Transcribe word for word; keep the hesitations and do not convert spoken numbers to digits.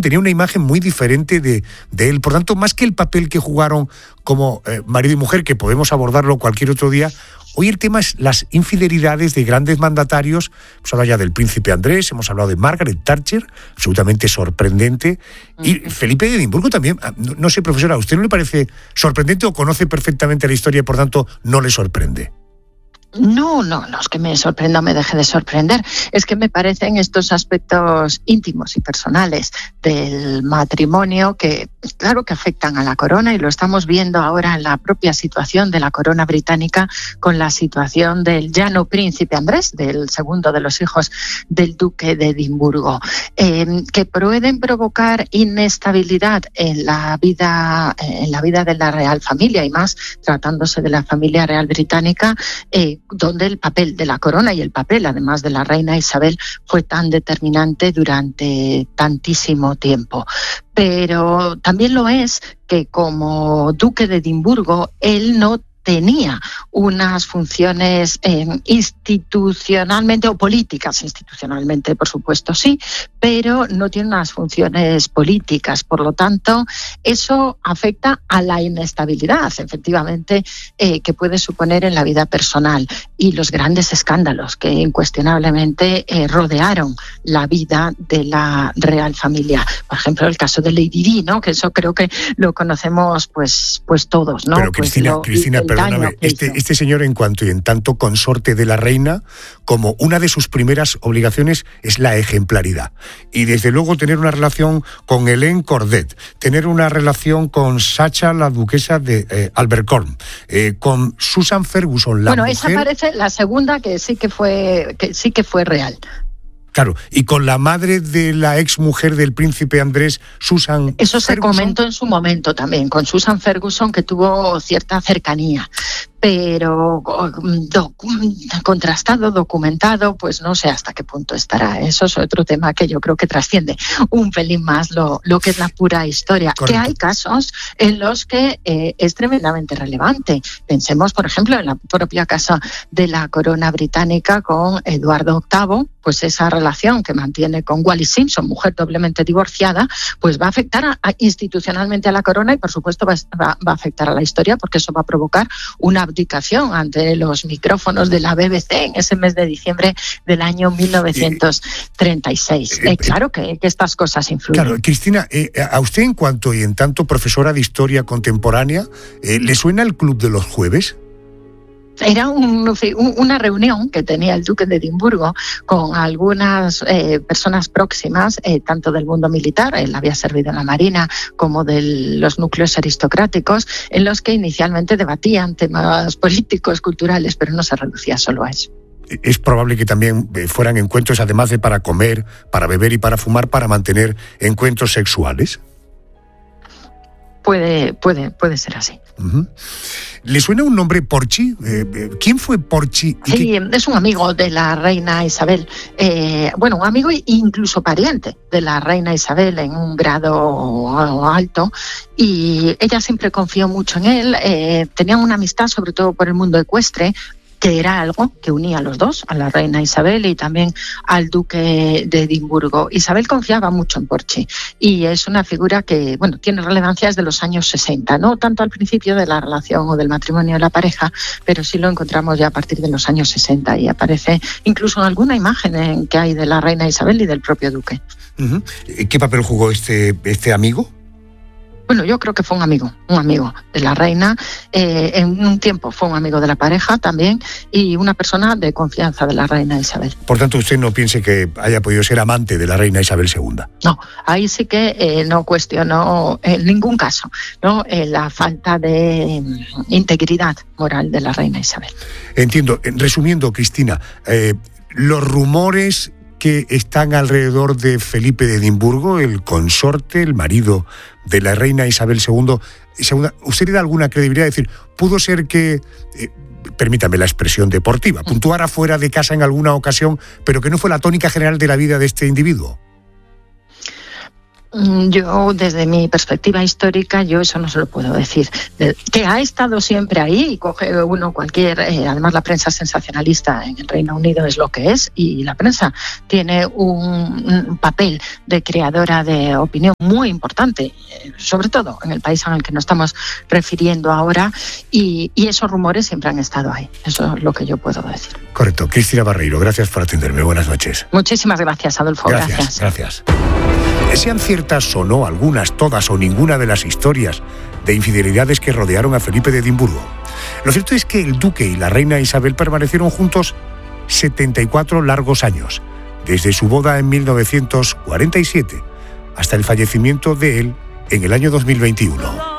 tenía una imagen muy diferente de, de él. Por tanto, más que el papel que jugaron como eh, marido y mujer, que podemos abordarlo cualquier otro día, hoy el tema es las infidelidades de grandes mandatarios. Hemos hablado ya del príncipe Andrés, hemos hablado de Margaret Thatcher, absolutamente sorprendente, y Felipe de Edimburgo también. No, no sé, profesora, ¿a usted no le parece sorprendente o conoce perfectamente la historia y por tanto no le sorprende? No, no, no es que me sorprenda o me deje de sorprender, es que me parecen estos aspectos íntimos y personales del matrimonio que, claro, que afectan a la corona, y lo estamos viendo ahora en la propia situación de la corona británica con la situación del ya no príncipe Andrés, del segundo de los hijos del duque de Edimburgo, eh, que pueden provocar inestabilidad en la vida, en la vida de la real familia, y más tratándose de la familia real británica, eh, donde el papel de la corona y el papel, además, de la reina Isabel fue tan determinante durante tantísimo tiempo. Pero también lo es que como duque de Edimburgo, él no tenía unas funciones eh, institucionalmente o políticas, institucionalmente por supuesto sí, pero no tiene unas funciones políticas. Por lo tanto, eso afecta a la inestabilidad, efectivamente, eh, que puede suponer en la vida personal, y los grandes escándalos que incuestionablemente eh, rodearon la vida de la real familia. Por ejemplo, el caso de Lady Di, ¿no? Que eso creo que lo conocemos pues, pues todos, ¿no? Pero pues Cristina, lo, Cristina, perdóname, este, este señor, en cuanto y en tanto consorte de la reina, como una de sus primeras obligaciones es la ejemplaridad. Y desde luego tener una relación con Hélène Cordet, tener una relación con Sacha, la duquesa de eh, Abercorn, eh, con Susan Ferguson, la bueno, mujer... esa parece la segunda que sí que fue, que sí que fue real. Claro, y con la madre de la ex mujer del príncipe Andrés, Susan Eso se Ferguson. comentó en su momento también, con Susan Ferguson, que tuvo cierta cercanía. Pero do, contrastado, documentado, pues no sé hasta qué punto estará. Eso es otro tema que yo creo que trasciende un pelín más lo, lo que es la pura historia. Correcto. Que hay casos en los que eh, es tremendamente relevante. Pensemos, por ejemplo, en la propia casa de la corona británica con Eduardo octavo, pues esa relación que mantiene con Wallis Simpson, mujer doblemente divorciada, pues va a afectar a, a, institucionalmente a la corona, y por supuesto va, va, va a afectar a la historia, porque eso va a provocar una abdicación ante los micrófonos de la B B C en ese mes de diciembre del año mil novecientos treinta y seis. Eh, eh, claro que, que estas cosas influyen. Claro, Cristina, eh, a usted, en cuanto y en tanto profesora de historia contemporánea, eh, ¿le suena el Club de los Jueves? Era un, una reunión que tenía el duque de Edimburgo con algunas eh, personas próximas, eh, tanto del mundo militar, él había servido en la Marina, como de los núcleos aristocráticos, en los que inicialmente debatían temas políticos, culturales, pero no se reducía solo a eso. Es probable que también fueran encuentros, además de para comer, para beber y para fumar, para mantener encuentros sexuales. Puede, puede, puede ser así. Uh-huh. ¿Le suena un nombre, Porchi? Eh, ¿Quién fue Porchi? Sí, qué... es un amigo de la reina Isabel. Eh, bueno, un amigo e incluso pariente de la reina Isabel en un grado alto. Y ella siempre confió mucho en él. Eh, tenían una amistad, sobre todo por el mundo ecuestre, que era algo que unía a los dos, a la reina Isabel y también al duque de Edimburgo. Isabel confiaba mucho en Porchi, y es una figura que, bueno, tiene relevancia desde los años sesenta, no tanto al principio de la relación o del matrimonio de la pareja, pero sí lo encontramos ya a partir de los años sesenta, y aparece incluso en alguna imagen en que hay de la reina Isabel y del propio duque. Uh-huh. ¿Qué papel jugó este, este amigo? Bueno, yo creo que fue un amigo, un amigo de la reina. Eh, en un tiempo fue un amigo de la pareja también, y una persona de confianza de la reina Isabel. Por tanto, usted no piense que haya podido ser amante de la reina Isabel segunda. No, ahí sí que eh, no cuestionó en ningún caso, ¿no? Eh, la falta de integridad moral de la reina Isabel. Entiendo. Resumiendo, Cristina, eh, los rumores que están alrededor de Felipe de Edimburgo, el consorte, el marido de la reina Isabel segunda, ¿usted le da alguna credibilidad? Es decir, ¿pudo ser que, eh, permítame la expresión deportiva, puntuara fuera de casa en alguna ocasión, pero que no fue la tónica general de la vida de este individuo? Yo, desde mi perspectiva histórica, yo eso no se lo puedo decir. Que ha estado siempre ahí y coge uno cualquier... Eh, además, la prensa sensacionalista en el Reino Unido es lo que es, y la prensa tiene un, un papel de creadora de opinión muy importante, eh, sobre todo en el país en el que nos estamos refiriendo ahora, y, y esos rumores siempre han estado ahí. Eso es lo que yo puedo decir. Correcto. Cristina Barreiro, gracias por atenderme. Buenas noches. Muchísimas gracias, Adolfo. Gracias. Gracias. gracias. Sean ciertas o no algunas, todas o ninguna de las historias de infidelidades que rodearon a Felipe de Edimburgo, lo cierto es que el duque y la reina Isabel permanecieron juntos setenta y cuatro largos años, desde su boda en mil novecientos cuarenta y siete hasta el fallecimiento de él en el año dos mil veintiuno.